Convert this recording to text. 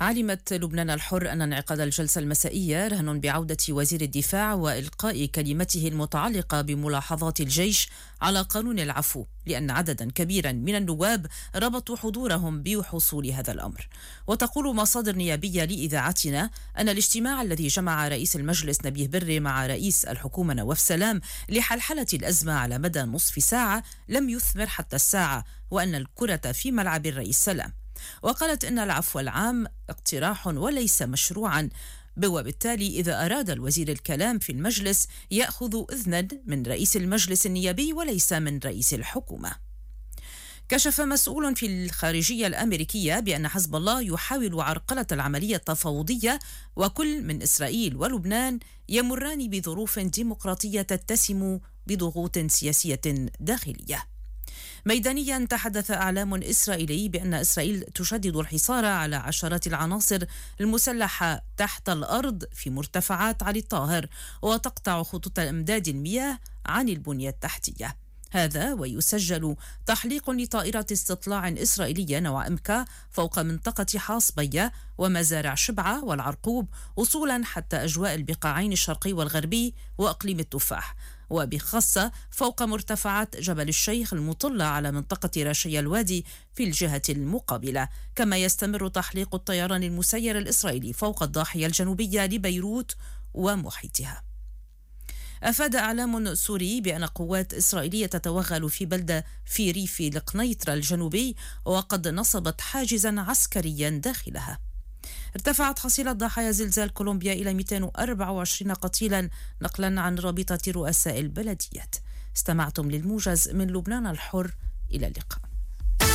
علمت لبنان الحر أن انعقاد الجلسة المسائية رهن بعودة وزير الدفاع وإلقاء كلمته المتعلقة بملاحظات الجيش على قانون العفو، لأن عددا كبيرا من النواب ربطوا حضورهم بحصول هذا الأمر. وتقول مصادر نيابية لإذاعتنا أن الاجتماع الذي جمع رئيس المجلس نبيه بري مع رئيس الحكومة نواف سلام لحلحلة الأزمة على مدى نصف ساعة لم يثمر حتى الساعة، وأن الكرة في ملعب الرئيس سلام. وقالت إن العفو العام اقتراح وليس مشروعا، وبالتالي إذا أراد الوزير الكلام في المجلس يأخذ إذنا من رئيس المجلس النيابي وليس من رئيس الحكومة. كشف مسؤول في الخارجية الأمريكية بأن حزب الله يحاول عرقلة العملية التفاوضية، وكل من إسرائيل ولبنان يمران بظروف ديمقراطية تتسم بضغوط سياسية داخلية. ميدانيا تحدث أعلام إسرائيلي بأن إسرائيل تشدد الحصار على عشرات العناصر المسلحة تحت الأرض في مرتفعات علي الطاهر، وتقطع خطوط إمداد المياه عن البنية التحتية. هذا ويسجل تحليق لطائرة استطلاع إسرائيلية نوع إمكا فوق منطقة حاصبية ومزارع شبعة والعرقوب، وصولا حتى أجواء البقاعين الشرقي والغربي وأقليم التفاح، وبخاصة فوق مرتفعات جبل الشيخ المطلة على منطقة راشي الوادي في الجهة المقابلة. كما يستمر تحليق الطيران المسير الإسرائيلي فوق الضاحية الجنوبية لبيروت ومحيطها. أفاد إعلام سوري بأن قوات إسرائيلية تتوغل في بلدة في ريف القنيطرة الجنوبي وقد نصبت حاجزا عسكريا داخلها. ارتفعت حصيلة ضحايا زلزال كولومبيا إلى 224 قتيلا نقلا عن رابطة رؤساء البلديات. استمعتم للموجز من لبنان الحر، إلى اللقاء.